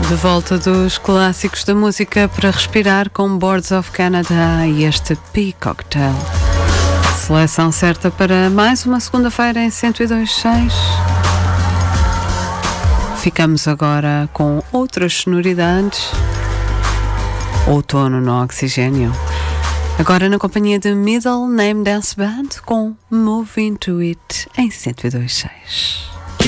De volta dos clássicos da música para respirar com Boards of Canada e este P-Cocktail. Seleção certa para mais uma segunda-feira em 102.6. Ficamos agora com outras sonoridades. Outono no Oxigênio. Agora na companhia de Middle Name Dance Band com Move Into It em 102.6.